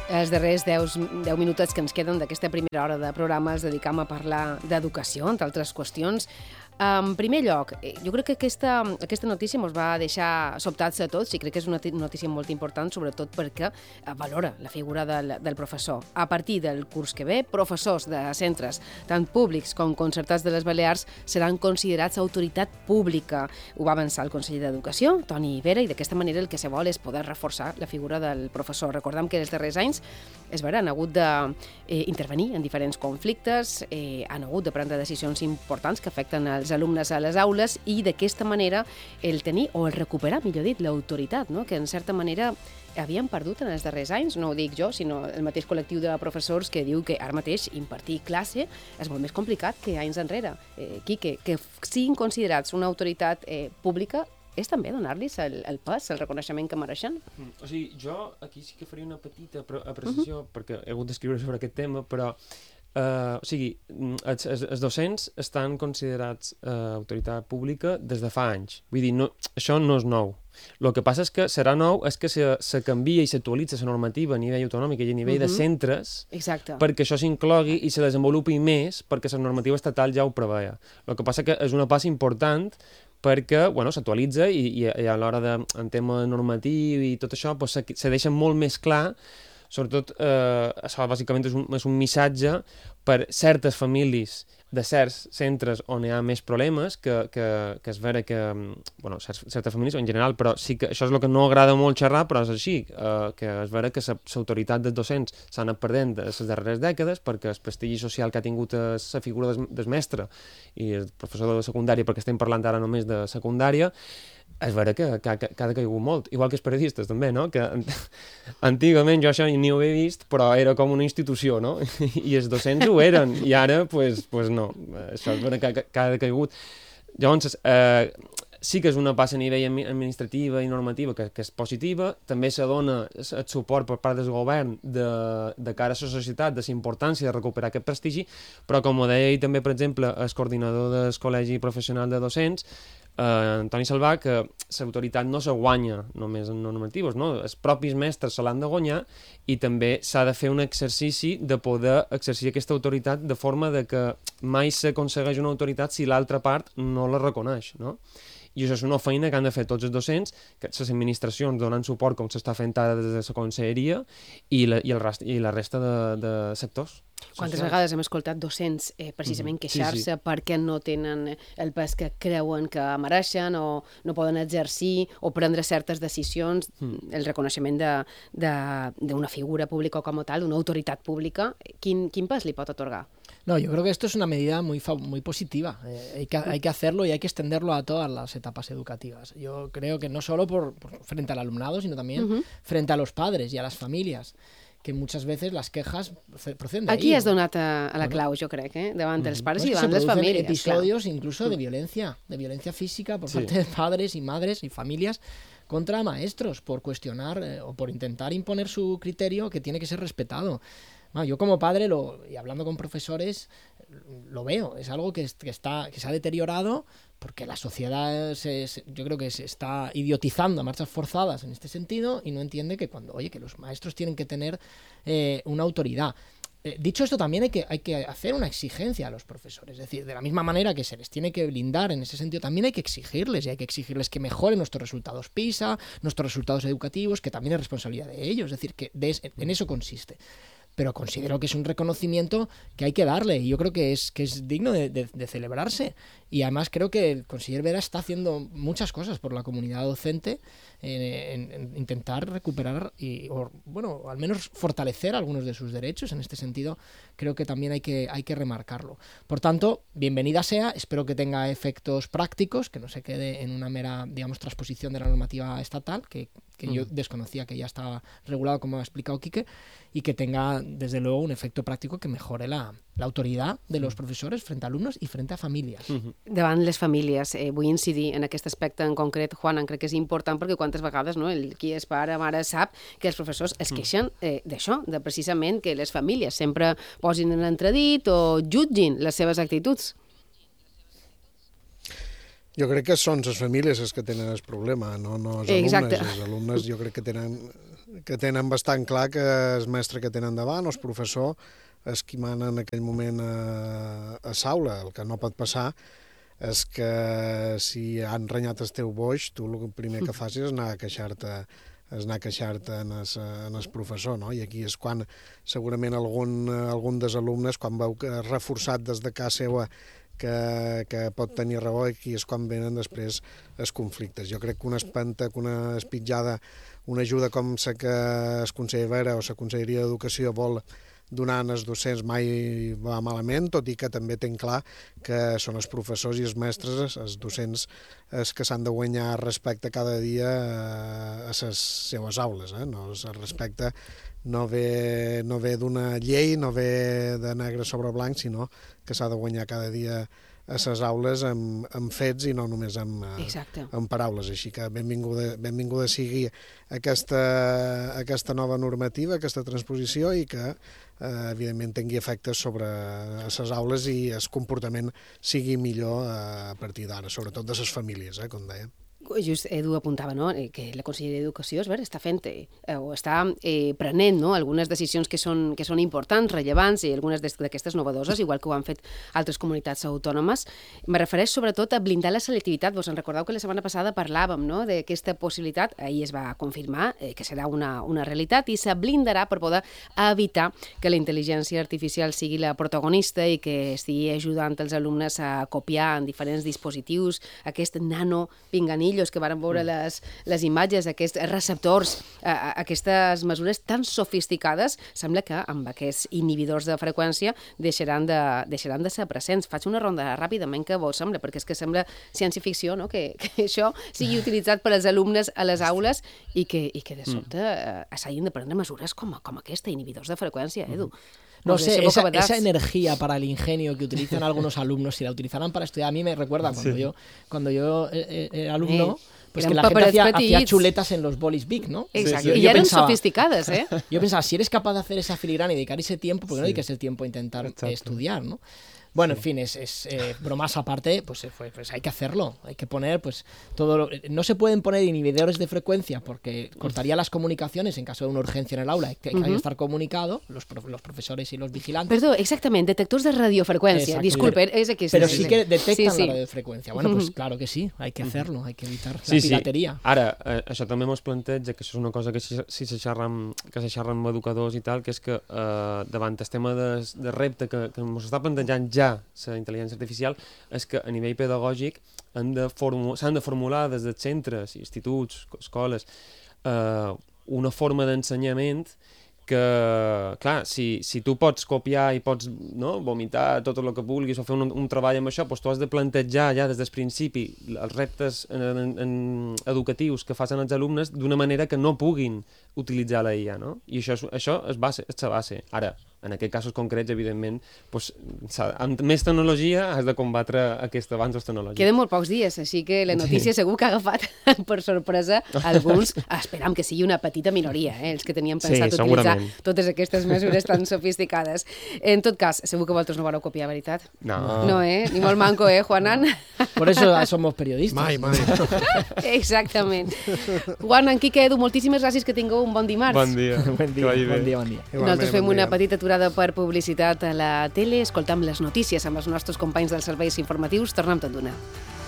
Els darrers 10 minuts que ens queden d'aquesta primera hora de programa els dedicam a parlar d'educació, entre altres qüestions. En primer lloc, jo crec que aquesta notícia ens va deixar sobtats a tots i crec que és una notícia molt important, sobretot perquè valora la figura del professor. A partir del curs que ve, professors de centres, tant públics com concertats de les Balears, seran considerats autoritat pública. Ho va avançar el conseller d'Educació, Toni Vera, i d'aquesta manera el que se vol és poder reforçar la figura del professor. Recordem que els darrers anys han hagut d'intervenir en diferents conflictes, han hagut de prendre decisions importants que afecten els alumnes a les aules i d'aquesta manera el tenir o el recuperar, millor dit, l'autoritat, no? Que en certa manera havien perdut en els darrers anys, no ho dic jo, sinó el mateix col·lectiu de professors que diu que ara mateix impartir classe és molt més complicat que anys enrere. Quique, que siguin considerats una autoritat pública és també donar-los el pes, el reconeixement que mereixen? O sigui, jo aquí sí que faria una petita apreciació, perquè he hagut d'escriure sobre aquest tema, però o sigui, els docents estan considerats autoritat pública des de fa anys. Vull dir, això no és nou. El que passa és que serà nou és que se canvia i s'actualitza la normativa a nivell autonòmic i a nivell de centres. Exacte. Perquè això s'inclogui i se desenvolupi més perquè la normativa estatal ja ho preveia. El que passa que és una passa important perquè s'actualitza i a l'hora en tema normatiu i tot això se deixa molt més clar. Sobretot, això bàsicament és un missatge per certes famílies de certs centres on hi ha més problemes, que és vera que, certes famílies en general, però sí que això és el que no agrada molt xerrar, però és així, que és vera que l'autoritat dels docents s'ha anat perdent les darreres dècades perquè el prestigi social que ha tingut la figura del mestre i el professor de secundària, perquè estem parlant ara només de secundària, és vera que ha decaigut molt, igual que els periodistes també, no? Que antigament jo això ni ho he vist, però era com una institució, no? I els docents ho eren, i ara, pues no, això és vera que ha decaigut. Llavors, sí que és una passa a nivell administrativa i normativa que és positiva, també se dona el suport per part del govern de cara a la societat, de la importància de recuperar aquest prestigi, però com ho deia ell també, per exemple, el coordinador del Col·legi Professional de Docents, Antoni Salvà, que l'autoritat no se guanya només en normatius, no? Els propis mestres se l'han de guanyar i també s'ha de fer un exercici de poder exercir aquesta autoritat de forma de que mai s'aconsegueix una autoritat si l'altra part no la reconeix, no? I això és una feina que han de fer tots els docents, que les administracions donant suport com s'està fent ara des de la conselleria i la resta de sectors. Quantes vegades hem escoltat docents precisament queixar-se perquè no tenen el pes que creuen que mereixen o no poden exercir o prendre certes decisions, el reconeixement d'una figura pública com a tal, una autoritat pública, quin pes li pot atorgar? No, yo creo que esto es una medida muy positiva. Hay que hacerlo y hay que extenderlo a todas las etapas educativas. Yo creo que no solo frente al alumnado, sino también frente a los padres y a las familias, que muchas veces las quejas proceden de ahí. Aquí has donat a la clau, jo crec, davant dels pares i davant les famílies. Episodios incluso de violencia física por parte de padres y madres y familias contra maestros por cuestionar o por intentar imponer su criterio que tiene que ser respetado. Bueno, yo como padre, y hablando con profesores, lo veo. Es algo que se ha deteriorado porque la sociedad yo creo que se está idiotizando a marchas forzadas en este sentido y no entiende que que los maestros tienen que tener una autoridad. Dicho esto, también hay que hacer una exigencia a los profesores. Es decir, de la misma manera que se les tiene que blindar en ese sentido, también hay que exigirles, y hay que exigirles que mejoren nuestros resultados PISA, nuestros resultados educativos, que también es responsabilidad de ellos. Es decir, que en eso consiste. Pero considero que es un reconocimiento que hay que darle y yo creo que es digno de celebrarse. Y además creo que el conseller Vera está haciendo muchas cosas por la comunidad docente en intentar recuperar o al menos fortalecer algunos de sus derechos. En este sentido creo que también hay que remarcarlo. Por tanto, bienvenida sea, espero que tenga efectos prácticos, que no se quede en una mera, transposición de la normativa estatal, que yo desconocía que ya estaba regulado, como ha explicado Quique, y que tenga, desde luego, un efecto práctico que mejore la autoridad de los profesores frente a alumnos y frente a famílies. Davant les famílies, vull incidir en aquest aspecte en concret, Juan, crec que és important perquè quantes vegades qui és pare o mare sap que els professors es queixen d'això, de precisament que les famílies sempre posin en entredit o jutgin les seves actituds. Jo crec que són les famílies les que tenen el problema, no els alumnes. Els alumnes jo crec que tenen que tenen bastant clar que el mestre que tenen davant, el professor, és qui mana en aquell moment a l'aula. El que no pot passar és que si han renyat el teu boix, tu el primer que facis és anar a queixar-te en el professor, no? I aquí és quan segurament algun dels alumnes, quan veu que és reforçat des de casa seva que pot tenir raó, aquí és quan venen després els conflictes. Jo crec que una espanta, que una espitjada, una ajuda com la que el conseller Vera o la Conselleria d'Educació vol donar als docents mai va malament, tot i que també ten clar que són els professors i els mestres, els docents, els que s'han de guanyar respecte cada dia a les seues aules. No, el respecte no ve d'una llei, no ve de negre sobre blanc, sinó que s'ha de guanyar cada dia a les aules amb fets i no només amb paraules. Així que benvinguda sigui aquesta nova normativa, aquesta transposició, i que evidentment tingui efectes sobre les aules i el comportament sigui millor a partir d'ara, sobretot de les famílies, com deia. Just Edu apuntava, no?, que la Conselleria d'Educació està fent o està prenent, no?, algunes decisions que són importants, rellevants, i algunes d'aquestes novedoses, igual que ho han fet altres comunitats autònomes. Me refereix sobretot a blindar la selectivitat. Vos en recordeu que la setmana passada parlàvem, no?, d'aquesta possibilitat, ahir es va confirmar que serà una realitat, i se blindarà per poder evitar que la intel·ligència artificial sigui la protagonista i que estigui ajudant els alumnes a copiar en diferents dispositius aquest nano pinganillo que varen veure les imatges, aquests receptors, aquestes mesures tan sofisticades, sembla que amb aquests inhibidors de freqüència deixaran de ser presents. Faig una ronda ràpidament, que vos sembla, perquè és que sembla ciència-ficció, no?, que això sigui utilitzat per als alumnes a les aules i que de sobte s'hagin de prendre mesures com aquesta, inhibidors de freqüència, Edu. No sé, esa energía para el ingenio que utilizan algunos alumnos, si la utilizaran para estudiar, a mí me recuerda cuando yo era alumno, pues que la gente hacía chuletas en los bolis Bic, ¿no? Exacto, y ya eran sofisticadas, ¿eh? Yo pensaba, si eres capaz de hacer esa filigrana y dedicar ese tiempo, ¿por qué no dedicas el tiempo a intentar estudiar, ¿no? Bueno, en fin, bromas aparte, pues hay que hacerlo, hay que poner todo no se pueden poner inhibidores de frecuencia porque cortaría las comunicaciones en caso de una urgencia en el aula, hay que estar los profesores y los vigilantes. Perdó, exactament, detectors de radiofreqüència, disculpe, és aquí. Però sí que detectan la radiofreqüència. Bueno, pues claro que sí, hay que hacerlo, hay que evitar la pirateria. Ara, això també mos planteja, que això és una cosa que si se xerra amb educadors i tal, que és que davant el tema de repte que mos està plantejant ja la intel·ligència artificial, és que a nivell pedagògic s'han de formular des dels centres, instituts, escoles, una forma d'ensenyament que, clar, si tu pots copiar i pots vomitar tot el que vulguis o fer un treball amb això, doncs tu has de plantejar ja des del principi els reptes educatius que facin els alumnes d'una manera que no puguin utilitzar la IA, no? I això és la base. Ara, en aquests casos concrets, evidentment, amb més tecnologia has de combatre aquests avanços tecnològics. Queden molt pocs dies, així que la notícia segur que ha agafat per sorpresa alguns. Esperam que sigui una petita minoria, els que tenien pensat utilitzar totes aquestes mesures tan sofisticades. En tot cas, segur que vosaltres no vareu copiar, veritat? No. No, ni molt manco, Juanan? Por eso somos periodistas. Mai. Exactament. Juanan, Quique, Edu, moltíssimes gràcies, que tingueu un bon dimarts. Bon dia. Bon dia. Nosaltres fem una petita aturada per publicitat a la tele, escoltam les notícies amb els nostres companys dels serveis informatius, tornem tot d'una.